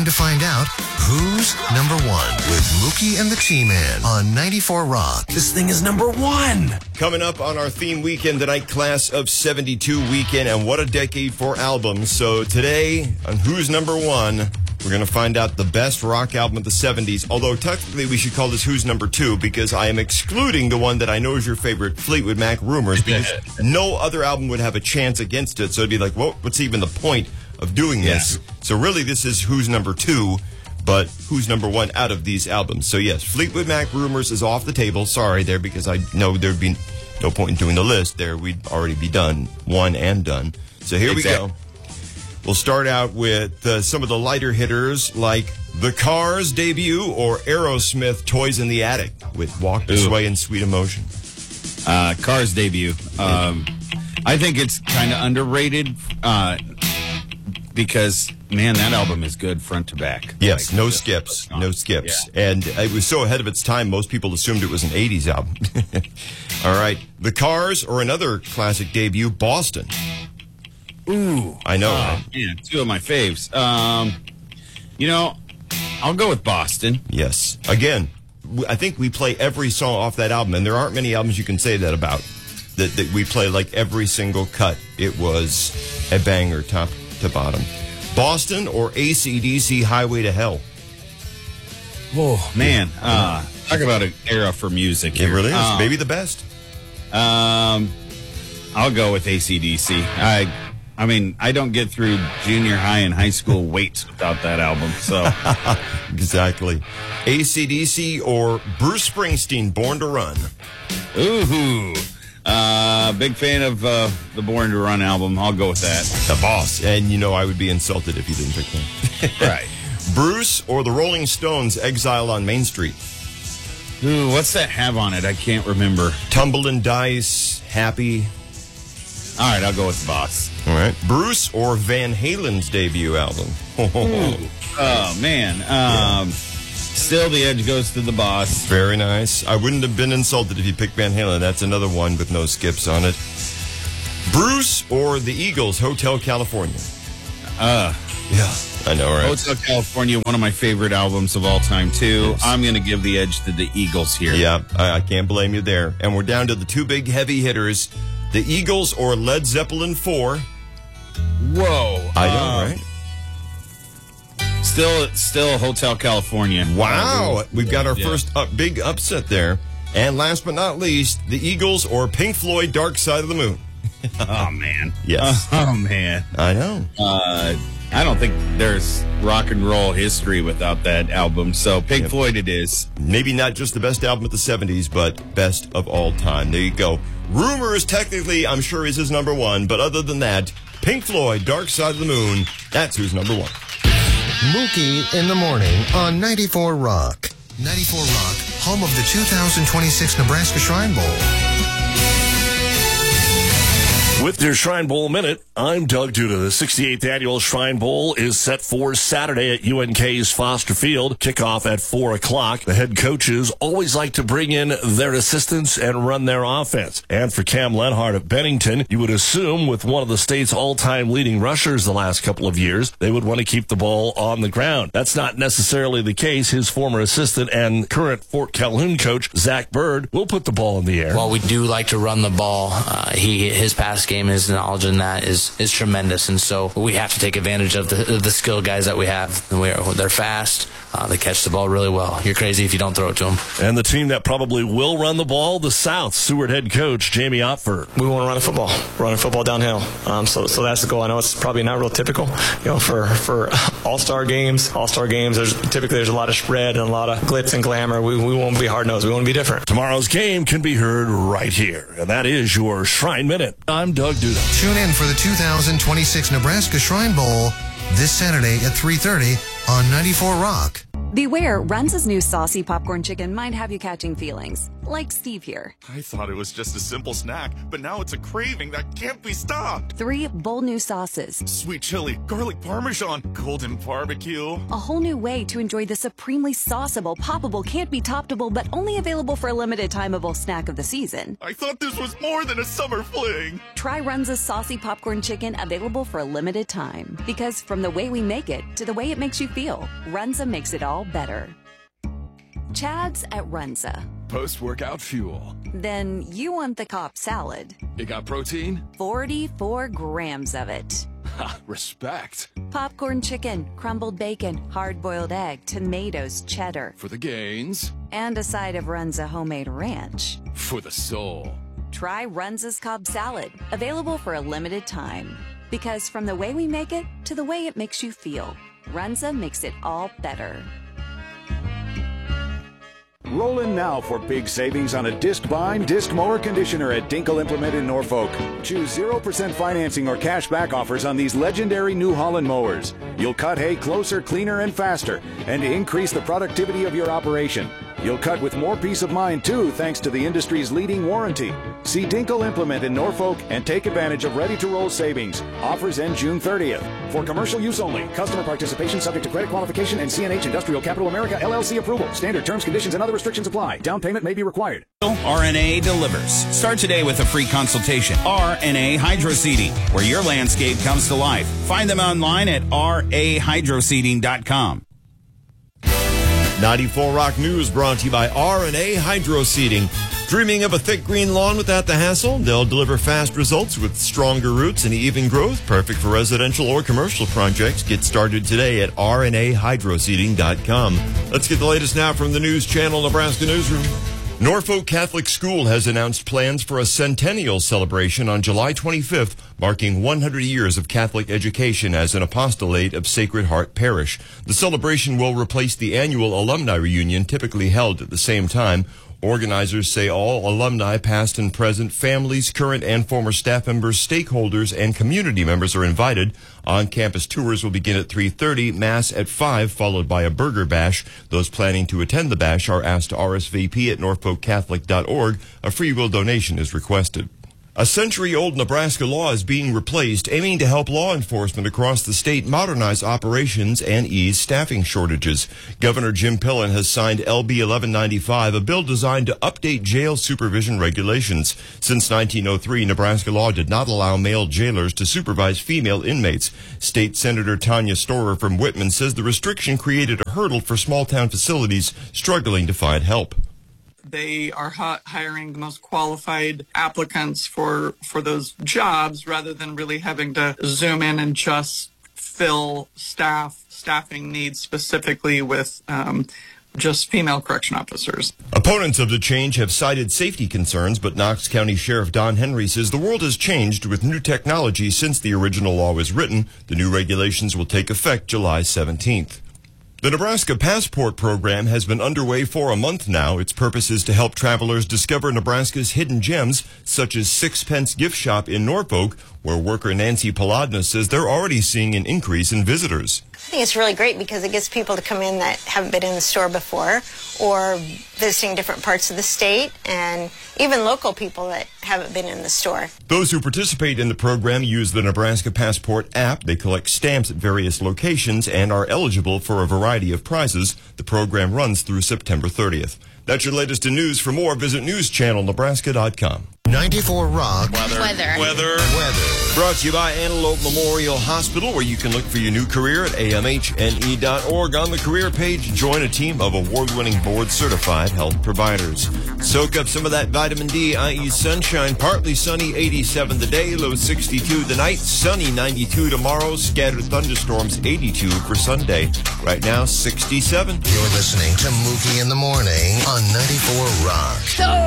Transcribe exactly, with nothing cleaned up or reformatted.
to find out who's number one with Mookie and the T-Man on ninety-four Rock. This thing is number one. Coming up on our theme weekend tonight, Class of seventy-two weekend, and what a decade for albums. So today, on Who's Number One, we're going to find out the best rock album of the seventies, although technically we should call this Who's Number Two, because I am excluding the one that I know is your favorite, Fleetwood Mac Rumors, because no other album would have a chance against it. So it'd be like, well, what's even the point of doing this? Yeah. So really, this is Who's Number Two, but who's number one out of these albums? So yes, Fleetwood Mac Rumors is off the table. Sorry there, because I know there'd be no point in doing the list there. We'd already be done, one and done. So here exactly. we go. We'll start out with uh, some of the lighter hitters like The Cars debut or Aerosmith Toys in the Attic with Walk This Ooh. Way and Sweet Emotion. Uh, Cars debut. Um, I think it's kind of underrated uh, because, man, that album is good front to back. Yes, like, no skips, no skips. Yeah. And it was so ahead of its time, most people assumed it was an eighties album. All right, The Cars or another classic debut, Boston. Ooh. I know. Oh, right? Yeah, two of my faves. Um, you know, I'll go with Boston. Yes. Again, I think we play every song off that album, and there aren't many albums you can say that about. That, that we play like every single cut. It was a banger, top to bottom. Boston or A C D C, Highway to Hell? Oh, man. Uh, talk about an era for music here. It really is. Um, Maybe the best. Um, I'll go with A C D C. I... I mean, I don't get through junior high and high school weights without that album, so. Exactly. A C D C or Bruce Springsteen, Born to Run? Ooh. Uh, big fan of uh, the Born to Run album. I'll go with that. The boss. And, you know, I would be insulted if you didn't pick that. Right. Bruce or the Rolling Stones, Exile on Main Street? Ooh, what's that have on it? I can't remember. Tumbling Dice, Happy. All right, I'll go with the boss. All right. Bruce or Van Halen's debut album? Oh, man. Um, yeah. Still, the edge goes to the boss. Very nice. I wouldn't have been insulted if you picked Van Halen. That's another one with no skips on it. Bruce or the Eagles, Hotel California? Uh, yeah, I know, right? Hotel California, one of my favorite albums of all time, too. Yes. I'm going to give the edge to the Eagles here. Yeah, I, I can't blame you there. And we're down to the two big heavy hitters. The Eagles or Led Zeppelin four? Whoa. I know, um, right? Still, still Hotel California. Wow. We've got our yeah. first up, big upset there. And last but not least, the Eagles or Pink Floyd, Dark Side of the Moon? Oh, man. Yes. Oh, man. I know. Uh, I don't think there's rock and roll history without that album. So Pink yep. Floyd it is. Maybe not just the best album of the seventies, but best of all time. There you go. Rumors, technically, I'm sure is his number one. But other than that, Pink Floyd, Dark Side of the Moon, that's who's number one. Mookie in the morning on ninety-four Rock. ninety-four Rock, home of the two thousand twenty-six Nebraska Shrine Bowl. With your Shrine Bowl Minute, I'm Doug Duda. The sixty-eighth Annual Shrine Bowl is set for Saturday at U N K's Foster Field. Kickoff at four o'clock. The head coaches always like to bring in their assistants and run their offense. And for Cam Lenhart of Bennington, you would assume with one of the state's all-time leading rushers the last couple of years, they would want to keep the ball on the ground. That's not necessarily the case. His former assistant and current Fort Calhoun coach, Zach Bird, will put the ball in the air. While we do like to run the ball, uh, he his pass game, his knowledge in that is, is tremendous, and so we have to take advantage of the, of the skill guys that we have. We're, they're fast. Uh, they catch the ball really well. You're crazy if you don't throw it to them. And the team that probably will run the ball, the South, Seward head coach Jamie Opfer. We want to run the football, run the football downhill. Um, so, so that's the goal. I know it's probably not real typical, you know, for for all-star games. All-star games, there's typically there's a lot of spread and a lot of glitz and glamour. We we won't be hard-nosed. We want to be different. Tomorrow's game can be heard right here, and that is your Shrine Minute. I'm Doug Duda. Tune in for the two thousand twenty-six Nebraska Shrine Bowl this Saturday at three thirty on ninety-four Rock. Beware, Runza's new saucy popcorn chicken might have you catching feelings, like Steve here. I thought it was just a simple snack, but now it's a craving that can't be stopped. Three bold new sauces. Sweet chili, garlic parmesan, golden barbecue. A whole new way to enjoy the supremely sauceable, poppable, can't be toppable, but only available for a limited timeable snack of the season. I thought this was more than a summer fling. Try Runza's saucy popcorn chicken, available for a limited time. Because from the way we make it to the way it makes you feel, Runza makes it all better. Chad's at Runza. Post-workout fuel. Then you want the Cobb salad. It got protein? forty-four grams of it. Ha, respect. Popcorn chicken, crumbled bacon, hard-boiled egg, tomatoes, cheddar. For the gains. And a side of Runza homemade ranch. For the soul. Try Runza's Cobb salad, available for a limited time. Because from the way we make it to the way it makes you feel, Runza makes it all better. Roll in now for big savings on a disc bind, disc mower conditioner at Dinkel Implement in Norfolk. Choose zero percent financing or cash back offers on these legendary New Holland mowers. You'll cut hay closer, cleaner, and faster, and increase the productivity of your operation. You'll cut with more peace of mind, too, thanks to the industry's leading warranty. See Dinkel Implement in Norfolk and take advantage of ready-to-roll savings. Offers end June thirtieth. For commercial use only. Customer participation subject to credit qualification and C N H Industrial Capital America, L L C approval. Standard terms, conditions, and other restrictions apply. Down payment may be required. R N A delivers. Start today with a free consultation. R N A Hydro Seeding, where your landscape comes to life. Find them online at r a hydro seeding dot com. ninety-four Rock News brought to you by R and A Hydro Seeding. Dreaming of a thick green lawn without the hassle? They'll deliver fast results with stronger roots and even growth. Perfect for residential or commercial projects. Get started today at r n a hydro seeding dot com. Let's get the latest now from the News Channel Nebraska Newsroom. Norfolk Catholic School has announced plans for a centennial celebration on July twenty-fifth, marking one hundred years of Catholic education as an apostolate of Sacred Heart Parish. The celebration will replace the annual alumni reunion typically held at the same time. Organizers say all alumni, past and present, families, current and former staff members, stakeholders, and community members are invited. On-campus tours will begin at three thirty, Mass at five, followed by a burger bash. Those planning to attend the bash are asked to R S V P at norfolk catholic dot org. A free will donation is requested. A century-old Nebraska law is being replaced, aiming to help law enforcement across the state modernize operations and ease staffing shortages. Governor Jim Pillen has signed L B eleven ninety-five, a bill designed to update jail supervision regulations. Since nineteen oh three, Nebraska law did not allow male jailers to supervise female inmates. State Senator Tanya Storer from Whitman says the restriction created a hurdle for small-town facilities struggling to find help. They are hiring the most qualified applicants for, for those jobs rather than really having to zoom in and just fill staff staffing needs specifically with um, just female correction officers. Opponents of the change have cited safety concerns, but Knox County Sheriff Don Henry says the world has changed with new technology since the original law was written. The new regulations will take effect July seventeenth. The Nebraska Passport Program has been underway for a month now. Its purpose is to help travelers discover Nebraska's hidden gems, such as Sixpence Gift Shop in Norfolk, where worker Nancy Paladna says they're already seeing an increase in visitors. I think it's really great because it gets people to come in that haven't been in the store before or visiting different parts of the state and even local people that haven't been in the store. Those who participate in the program use the Nebraska Passport app. They collect stamps at various locations and are eligible for a variety of prizes. The program runs through September thirtieth. That's your latest in news. For more, visit news channel nebraska dot com. ninety-four Rock. Weather. Weather. Weather. Weather. Brought to you by Antelope Memorial Hospital, where you can look for your new career at a m h n e dot org. On the career page, join a team of award-winning board-certified health providers. Soak up some of that vitamin D, that is sunshine. Partly sunny, eighty-seven today, low sixty-two tonight, sunny ninety-two tomorrow, scattered thunderstorms, eighty-two for Sunday. Right now, sixty-seven. You're listening to Mookie in the Morning on ninety-four Rock.